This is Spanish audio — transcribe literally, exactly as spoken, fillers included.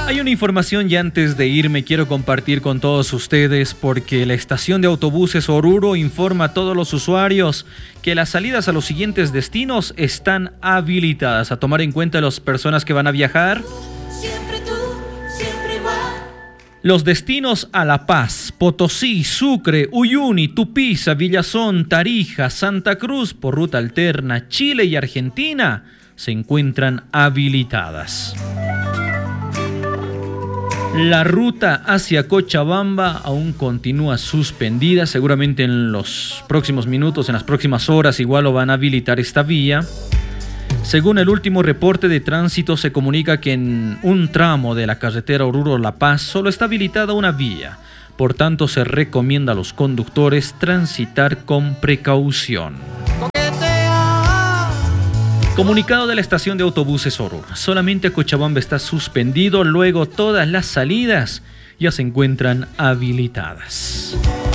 Hay una información y antes de irme quiero compartir con todos ustedes porque la estación de autobuses Oruro informa a todos los usuarios que las salidas a los siguientes destinos están habilitadas. A tomar en cuenta las personas que van a viajar. Siempre tú, siempre igual. Los destinos a La Paz, Potosí, Sucre, Uyuni, Tupiza, Villazón, Tarija, Santa Cruz por ruta alterna, Chile y Argentina se encuentran habilitadas. La ruta hacia Cochabamba aún continúa suspendida. Seguramente en los próximos minutos, en las próximas horas, igual lo van a habilitar esta vía. Según el último reporte de tránsito, se comunica que en un tramo de la carretera Oruro-La Paz solo está habilitada una vía. Por tanto, se recomienda a los conductores transitar con precaución. Comunicado de la estación de autobuses Oruro. Solamente Cochabamba está suspendido, luego todas las salidas ya se encuentran habilitadas.